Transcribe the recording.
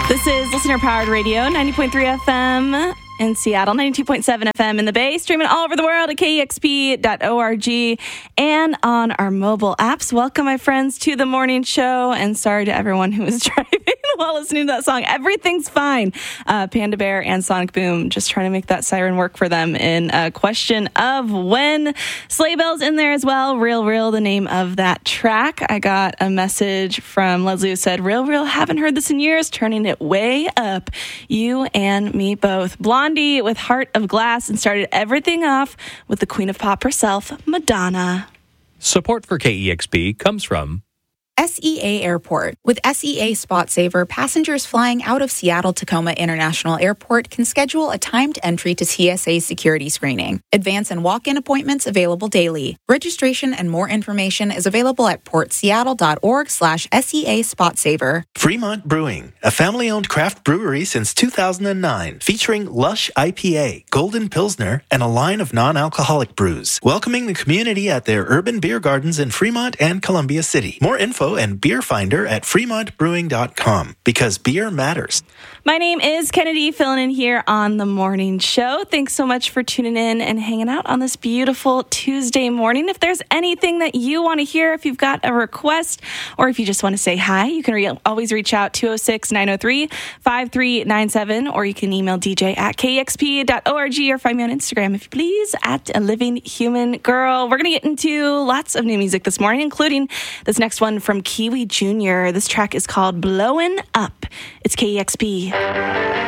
This is Listener Powered Radio, 90.3 FM in Seattle, 92.7 FM in the Bay, streaming all over the world at KEXP.org and on our mobile apps. Welcome, my friends, to the morning show, and sorry to everyone who was driving while listening to that song. Everything's fine. Panda Bear and Sonic Boom just trying to make that siren work for them in a question of when. Sleigh Bells in there as well. Real Real, the name of that track. I got a message from Leslie who said, Real Real, haven't heard this in years, turning it way up. You and me both. Blondie with Heart of Glass, and started everything off with the Queen of Pop herself, Madonna. Support for KEXP comes from SEA Airport. With SEA Spot Saver, passengers flying out of Seattle-Tacoma International Airport can schedule a timed entry to TSA security screening. Advance and walk-in appointments available daily. Registration and more information is available at portseattle.org/SEA Spot Saver. Fremont Brewing, a family-owned craft brewery since 2009, featuring Lush IPA, Golden Pilsner, and a line of non-alcoholic brews. Welcoming the community at their urban beer gardens in Fremont and Columbia City. More info and beer finder at fremontbrewing.com, because beer matters. My name is Kennedy, filling in here on the morning show. Thanks so much for tuning in and hanging out on this beautiful Tuesday morning. If there's anything that you want to hear, if you've got a request, or if you just want to say hi, you can always reach out 206-903-5397, or you can email DJ at kexp.org, or find me on Instagram, if you please, at A Living Human Girl. We're going to get into lots of new music this morning, including this next one from Kiwi Jr. This track is called Blowin' Up. It's KEXP.